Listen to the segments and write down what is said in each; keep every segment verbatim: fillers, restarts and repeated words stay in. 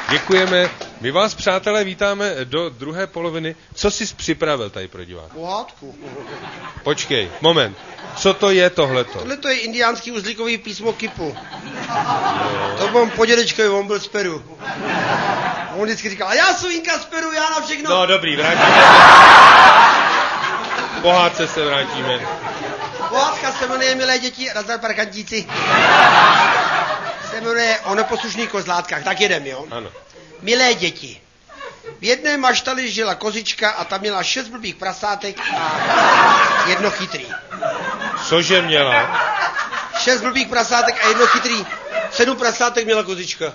Děkujeme. My vás, přátelé, vítáme do druhé poloviny. Co jsi připravil tady pro diváky? Pohádku. Počkej, moment. Co to je tohleto? Tohle to je indiánský uzlíkový písmo kipu. No. To mám po dědečkovi, on byl z Peru. On vždycky říkal, a já jsem Inka z Peru, já na všechno. No dobrý, vrátíme. Pohádce se vrátíme. Pohádka se jmenuje, milé děti, Razar parkantíci. Se jmenuje o neposlušných kozlátkách. Tak jedem, jo? Ano. Milé děti, v jedné maštali žila kozička a ta měla šest blbých prasátek a jedno chytrý. Cože měla? Šest blbých prasátek a jedno chytrý. Sedm prasátek měla kozička.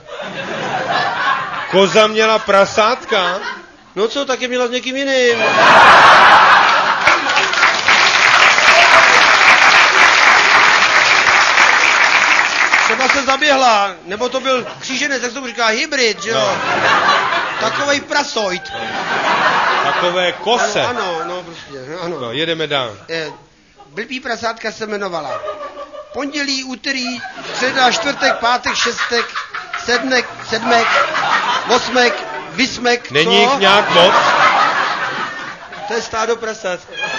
Koza měla prasátka? No co, tak je měla s někým jiným. Třeba se zaběhla, nebo to byl kříženec, jak se tomu říká, hybrid, že jo? No. Takovej prasoid. Takové kose. Ano, ano, no prostě, ano. No, jedeme dál. Eh, blbý prasátka se jmenovala pondělí, úterý, středa, čtvrtek, pátek, šestek, sedmek, sedmek, osmek, vysmek, Není co? jich nějak moc? To je stádo prasat.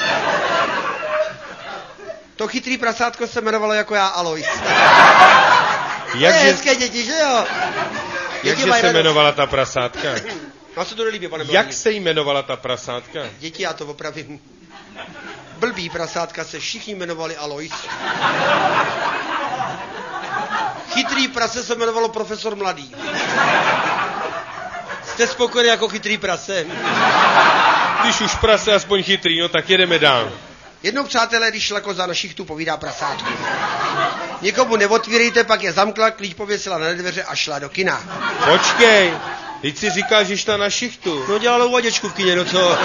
To chytrý prasátko se jmenovalo jako já Alois. Jak je je... hezké děti, že jo? Jakže se jmenovala ta prasátka? Mám se to nelíbí, pane Jak se jmenovala ta prasátka? Děti, já to opravím. Blbý prasátka se všichni jmenovali Alois. Chytrý prase se jmenovalo profesor Mladý. Jste spokojeni jako chytrý prase? Když už prase aspoň chytrý, no tak jedeme dál. Jednou, přátelé, když šla koza na šichtu, povídá prasátku. Nikomu neotvírejte, pak je zamkla, klíč pověsila na dveře a šla do kina. Počkej, teď si říkal, že šla na šichtu. No dělala uvaděčku v kině, no co?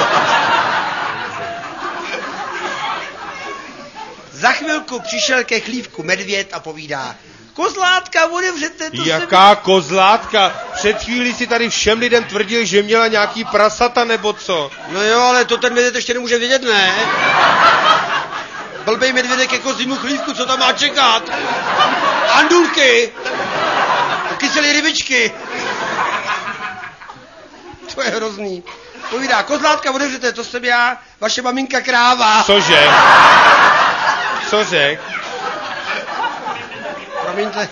Za chvilku přišel ke chlívku medvěd a povídá: Kozlátka, otevřete to. Jaká se... kozlátka? Před chvílí si tady všem lidem tvrdil, že měla nějaký prasata nebo co? No jo, ale to ten medvěd ještě nemůže vědět, ne? Blbej medvědek jako kozímu chlívku, co tam má čekat? Andulky! Kyselé rybičky! To je hrozný. Povídá: Kozlátka, otevřete, to jsem já, vaše maminka kráva. Cože? Co řek? Promiňte.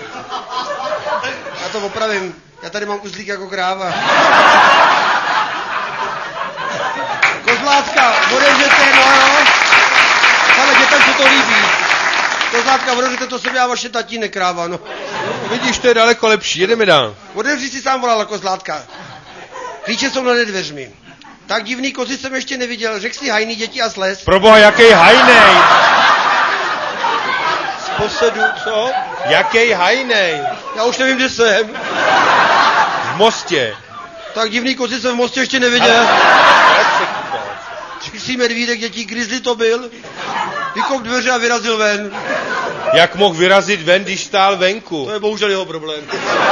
Já to opravím. Já tady mám uzlík jako kráva. Kozlátka, odevřete, no jo. Ale dětem se to líbí. Kozlátka, odevřete, to jsem já, vaše tatínek kráva, no. Vidíš, to je daleko lepší, jedeme dál. Odevři si sám, volala Kozlátka. Klíče jsou nad dveřmi. Tak divný kozy jsem ještě neviděl. Řekl si hajný, děti a slez. Proboha, jaký hajnej? Z posedu, co? Jaký hajnej? Já už nevím, kde jsem. V Mostě. Tak divný kozy jsem v Mostě ještě neviděl. Řekl si medvídek, děti, grizzly to byl. Vykop dveře a vyrazil ven. Jak mohl vyrazit ven, když stál venku? To je bohužel jeho problém.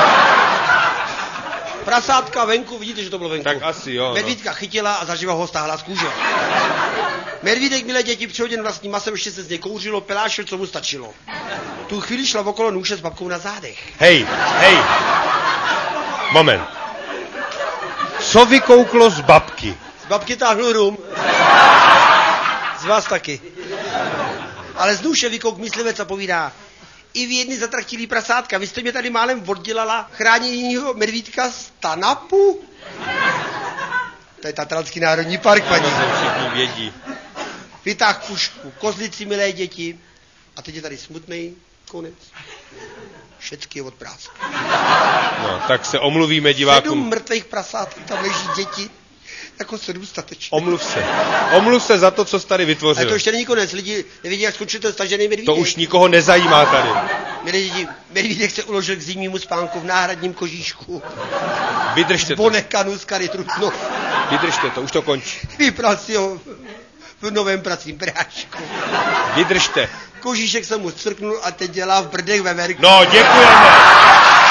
Prasátka venku, vidíte, že to bylo venku. Tak asi jo. Medvídka no. chytila a zaživa ho stáhla z kůže. Medvídek, milé děti, přihoděn vlastním masem, ještě se z něj kouřilo, pelášil, co mu stačilo. Tu chvíli šla okolo nůše s babkou na zádech. Hej, hej. Moment. Co vykouklo z babky? Z babky táhnu rum. Z vás taky. Ale z nůše vykouk myslivec a povídá: I vy jedny zatraktilý prasátka, vy jste mě tady málem oddělala chráněnýho medvídka z Tanapu? To je Tatranský národní park, paní. Všichni vědí. Vytáh pušku, kozlici, milé děti. A teď je tady smutnej konec. Všecky je od práce. No, tak se omluvíme divákům. Sedm mrtvých prasátek, tam leží děti. Jako sedm statečných. Omluv se. Omluv se za to, co jsi tady vytvořil. Ale to ještě není konec. Lidi nevědí, jak skončil ten stažený medvídek. To už nikoho nezajímá tady. Milí děti, medvídek se uložil k zimnímu spánku v náhradním kožíšku. Vydržte to. Bonekanu z Karitrutnov. Vydržte to, už to končí. Vypral si ho v novém pracím prášku. Vydržte. Kožíšek se mu strknul a teď dělá v brdech ve verku. No, děkujeme.